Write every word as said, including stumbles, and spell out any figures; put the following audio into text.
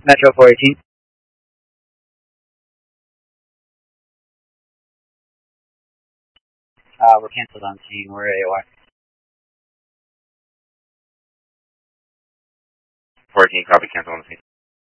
Metro four eighteen. Uh, we're canceled on scene. We're A O R. fourteen, copy, cancel on the scene.